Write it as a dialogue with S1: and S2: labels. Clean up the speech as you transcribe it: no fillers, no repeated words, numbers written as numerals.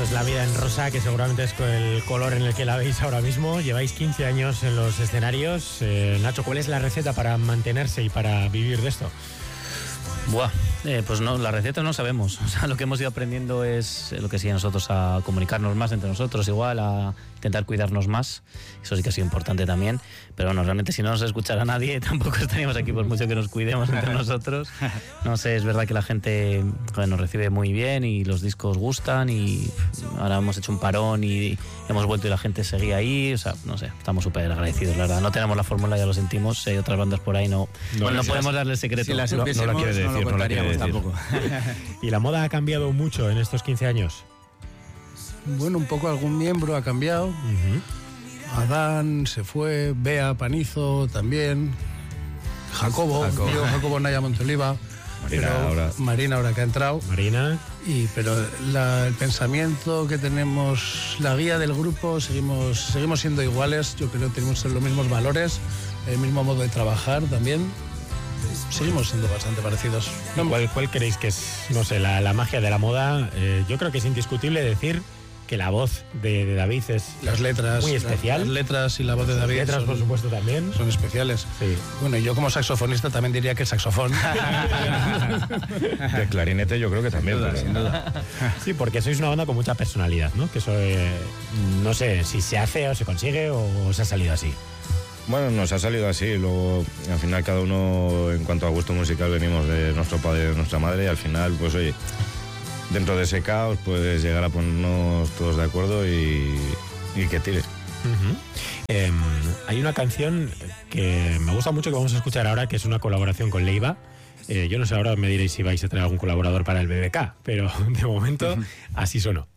S1: es la vida en rosa, que seguramente es el color en el que la veis ahora mismo. Lleváis 15 años en los escenarios. Nacho, ¿cuál es la receta para mantenerse y para vivir de esto?
S2: Buah, pues no, la receta no sabemos. O sea, lo que hemos ido aprendiendo es lo que sigue a nosotros, a comunicarnos más entre nosotros, igual, a intentar cuidarnos más. Eso sí que ha sido importante también. Pero bueno, realmente si no nos escuchara nadie, tampoco estaríamos aquí por mucho que nos cuidemos entre nosotros. No sé, es verdad que la gente nos recibe muy bien y los discos gustan, y ahora hemos hecho un parón y hemos vuelto y la gente seguía ahí. O sea, no sé, estamos súper agradecidos, la verdad. No tenemos la fórmula, ya lo sentimos. Hay otras bandas por ahí, no podemos darle el secreto.
S3: Si la supiésemos,
S4: no la quiere decir,
S3: no lo contaríamos tampoco.
S1: ¿Y la moda ha cambiado mucho en estos 15 años?
S5: Bueno, un poco algún miembro ha cambiado. Adán se fue, Bea Panizo también, Jacobo Naya Montoliva, Marina ahora que ha entrado. Pero el pensamiento que tenemos, la guía del grupo, seguimos siendo iguales. Yo creo que tenemos los mismos valores, el mismo modo de trabajar también. Seguimos siendo bastante parecidos.
S1: ¿Cuál creéis que es, no sé, la magia de la moda? Yo creo que es indiscutible decir que la voz de David es
S5: las letras,
S1: muy especial.
S5: Las letras y la voz de David.
S1: Las letras, por supuesto, también.
S5: Son especiales.
S1: Sí.
S5: Bueno, yo como saxofonista también diría que el saxofón.
S4: De clarinete yo creo que también.
S3: Sin duda.
S1: Sí, porque sois una banda con mucha personalidad, ¿no? Que eso, no sé si se hace o se consigue o os ha salido así.
S4: Bueno, nos ha salido así, luego al final cada uno en cuanto a gusto musical venimos de nuestro padre y de nuestra madre, y al final pues oye, dentro de ese caos puedes llegar a ponernos todos de acuerdo y que tire.
S1: Hay una canción que me gusta mucho que vamos a escuchar ahora, que es una colaboración con Leiva. Yo no sé, ahora me diréis si vais a traer algún colaborador para el BBK, pero de momento así sonó.